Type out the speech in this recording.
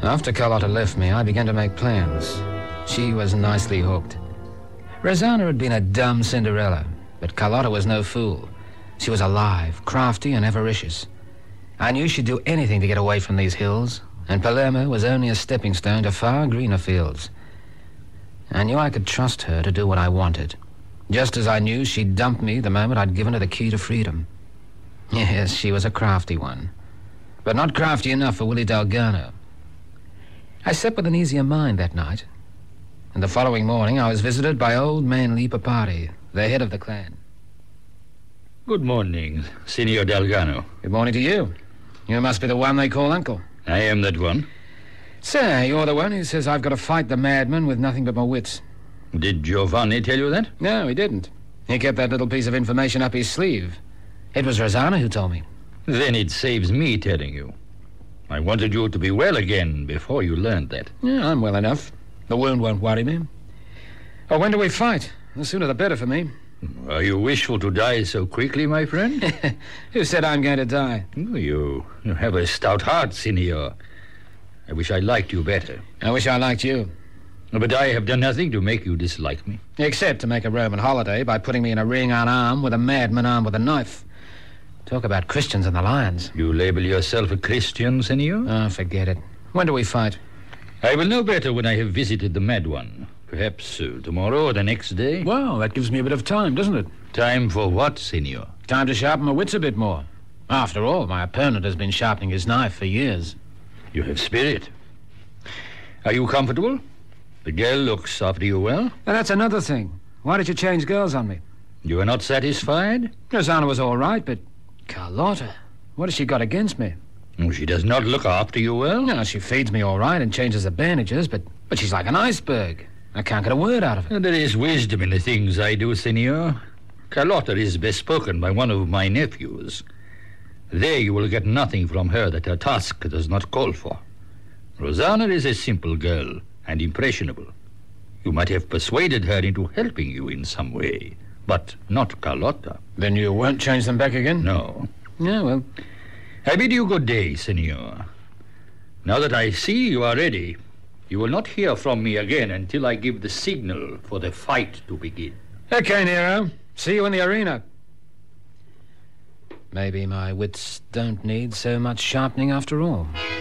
After Carlotta left me, I began to make plans. She was nicely hooked. Rosanna had been a dumb Cinderella, but Carlotta was no fool. She was alive, crafty, and avaricious. I knew she'd do anything to get away from these hills, and Palermo was only a stepping stone to far greener fields. I knew I could trust her to do what I wanted, just as I knew she'd dump me the moment I'd given her the key to freedom. Yes, she was a crafty one, but not crafty enough for Willie Delgado. I slept with an easier mind that night, and the following morning I was visited by old man Lipapari, the head of the clan. Good morning, Signor Delgado. Good morning to you. You must be the one they call Uncle. I am that one. Sir, you're the one who says I've got to fight the madman with nothing but my wits. Did Giovanni tell you that? No, he didn't. He kept that little piece of information up his sleeve. It was Rosanna who told me. Then it saves me telling you. I wanted you to be well again before you learned that. Yeah, I'm well enough. The wound won't worry me. Oh, when do we fight? The sooner the better for me. Are you wishful to die so quickly, my friend? Who said I'm going to die? You have a stout heart, Signor. I wish I liked you better. I wish I liked you. But I have done nothing to make you dislike me. Except to make a Roman holiday by putting me in a ring on arm with a madman armed with a knife. Talk about Christians and the lions. You label yourself a Christian, Signor? Oh, forget it. When do we fight? I will know better when I have visited the mad one. Perhaps tomorrow or the next day. Well, that gives me a bit of time, doesn't it? Time for what, Signor? Time to sharpen my wits a bit more. After all, my opponent has been sharpening his knife for years. You have spirit. Are you comfortable? The girl looks after you well? Now, that's another thing. Why did you change girls on me? You are not satisfied? Rosanna was all right, but Carlotta, what has she got against me? She does not look after you well? No, she feeds me all right and changes the bandages, but she's like an iceberg. I can't get a word out of her. There is wisdom in the things I do, Signor. Carlotta is bespoken by one of my nephews. There you will get nothing from her that her task does not call for. Rosanna is a simple girl and impressionable. You might have persuaded her into helping you in some way, but not Carlotta. Then you won't change them back again? No. No, well... I bid you good day, Signor. Now that I see you are ready, you will not hear from me again until I give the signal for the fight to begin. Okay, Nero. See you in the arena. Maybe my wits don't need so much sharpening after all.